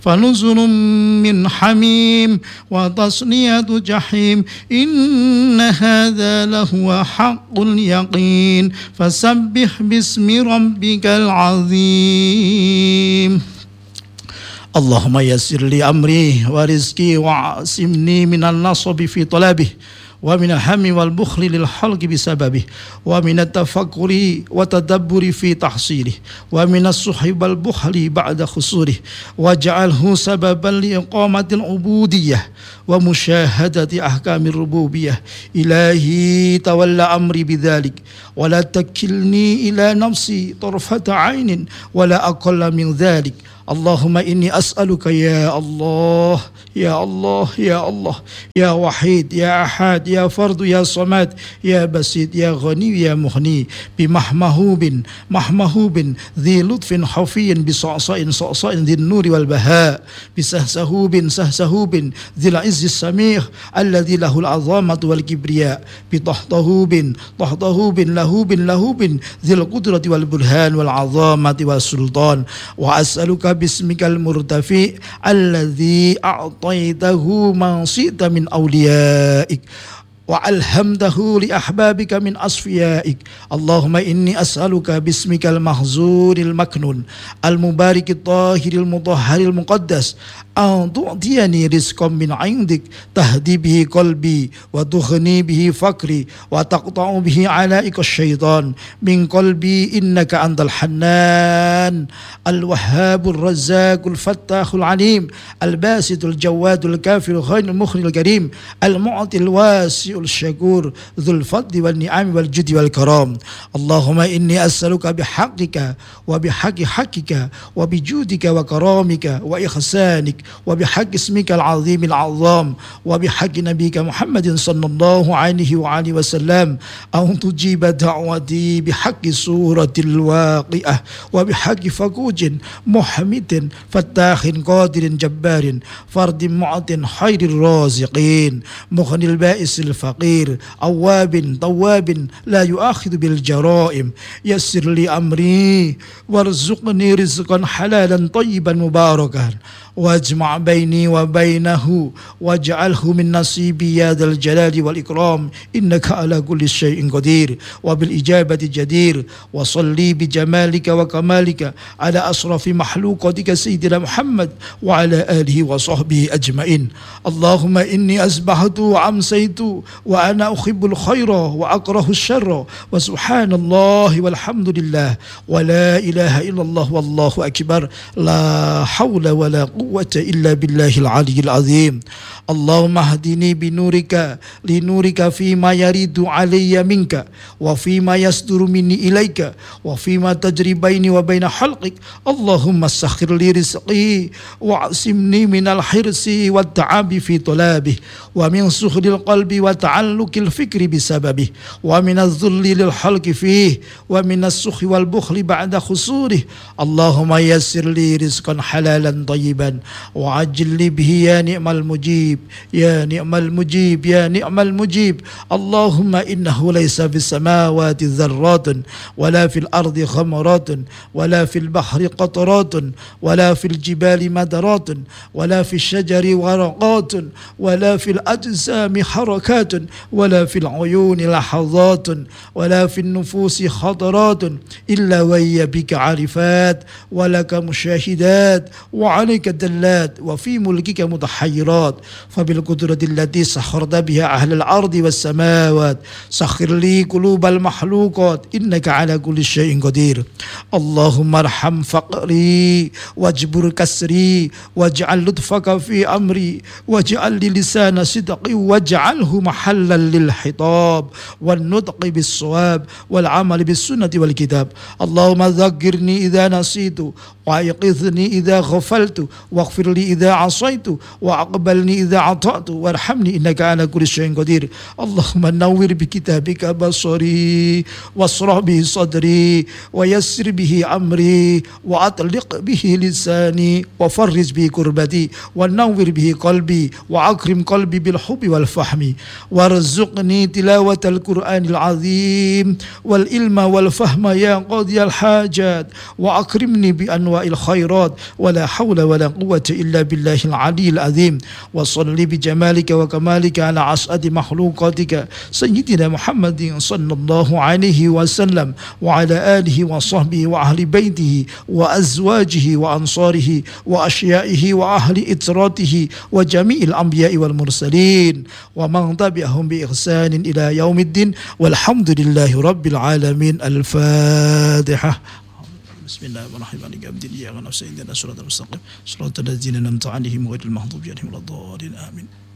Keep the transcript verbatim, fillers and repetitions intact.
فنزل من حميم وتصلية جحيم إن هذا لهو حق اليقين فسبح باسم ربك العظيم اللهم يسر لي أمري ورزقي وعاصمني من النصب في طلبه ومن الهم والبخل للحلق بسببه ومن التفكر وتدبر في تحصيله ومن الصحب والبخل بعد خسوره واجعله سببا لإقامة العبودية ومشاهدة أحكام الربوبية إلهي تولى أمري بذلك ولا تكلني إلى نفسي طرفة عين ولا أقل من ذلك اللهم إني أسألك يا الله يا الله يا الله يا وحيد يا أحد يا فرد يا صمد يا بسيط يا غني يا مغني بمحمهوب محمهوب ذي لطف حفي بصعصاء صعصاء ذي النور والبهاء بسهسهوب سهسهوب ذي العز السميع الذي له العظامة والكبرياء بطهطهوب طهطهوب لهوب لهوب ذي القدرة والبرهان والعظامة والسلطان وأسألك باسمك المرتفع الذي أعطيته من شئت من أوليائك وألهمته لأحبابك من أصفيائك اللهم إني أسألك باسمك المحزور المكنون المبارك الطاهر المطهر المقدس أن تعطيني رزقا من عندك تهدي به قلبي وتغني به فقري وتقطع به علائق الشيطان من قلبي إنك أنت الحنان الوهاب الرزاق الفتاح العليم الباسط الجواد الكافر الخير المخرج الكريم المعطي الواسع الشكور ذو الفضل والنعم والجد والكرام اللهم إني أسألك بحقك وبحق حقك وبجودك وكرامك وإحسانك وبحق اسمك العظيم العظام وبحق نبيك محمد صلى الله عليه وآله وسلم أن تجيب دعوتي بحق سورة الواقعة وبحق فقوج محمد فتاح قادر جبار فرد معط خير الرازقين مغني البائس الفقير أواب طواب لا يؤاخذ بالجرائم يسر لي أمري وارزقني رزقا حلالا طيبا مباركا واجمع بيني وبينه واجعله من نصيبي يا ذا الجلال والإكرام إنك على كل شيء قدير وبالإجابة جدير وصلي بجمالك وكمالك على أشرف مخلوقاتك سيدنا محمد وعلى آله وصحبه أجمعين اللهم إني أصبحت وأمسيت وأنا أحب الخير وأكره الشر وسبحان الله والحمد لله ولا إله إلا الله والله أكبر لا حول ولا قوة قوة إلا بالله العلي العظيم اللهم اهدني بنورك لنورك فيما يريد علي منك وفيما يصدر مني إليك وفيما تجري بيني وبين خلقك اللهم سخر لي رزقي واعصمني من الحرص والتعب في طلبه ومن سخر القلب وتعلق الفكر بسببه ومن الذل للخلق فيه ومن السخ والبخل بعد خسوره اللهم يسر لي رزقا حلالا طيبا وعجل لي به يا نعم المجيب يا نعم المجيب يا نعم المجيب اللهم إنه ليس في السماوات ذرات ولا في الأرض خمرات ولا في البحر قطرات ولا في الجبال مدرات ولا في الشجر ورقات ولا في الأجسام حركات ولا في العيون لحظات ولا في النفوس خطرات إلا وهي بك عارفات ولك مشاهدات وعليك دلات وفي ملكك متحيرات فبالقدرة التي سخرت بها أهل الأرض والسماوات سخر لي قلوب المخلوقات إنك على كل شيء قدير اللهم ارحم فقري واجبر كسري واجعل لطفك في أمري واجعل لي لسان صدق واجعله محلا للخطاب والنطق بالصواب والعمل بالسنة والكتاب اللهم ذكرني إذا نسيت وأيقظني إذا غفلت واغفر لي إذا عصيت وأقبلني إذا عطأت وارحمني إنك على كل شيء قدير اللهم نور بكتابك بصري واشرح به صدري ويسر به أمري وأطلق به لساني وفرج به كربتي ونور به قلبي وأكرم قلبي بالحب والفهم warzuqni tilawatal Qur'anil azim wal ilma wal fahma ya qadiyal hajat wa akrimni bi anwa'il khairat wa la hawla wa la quwwata illa billahil aliyil azim wa salli bi jamalika wa kamalika ala as'adi makhluqatika sayyidina Muhammadin sallallahu alaihi wasallam wa ala alihi wa sahbihi wa ahli baitihi wa azwajihi wa ansarihi wa asyaihi wa ahli itratihi wa jami'il anbiya'i wal mursalin wa man tabi'ahum bi ihsanin ila yaumiddin walhamdulillahi rabbil alamin. Al-Fatihah. Bismillahirrahmanirrahim. Iyyaka na'budu wa iyyaka nasta'in. Ihdinas siratal mustaqim. Siratal ladzina an'amta 'alaihim ghairil maghdubi 'alaihim waladdallin. Amin.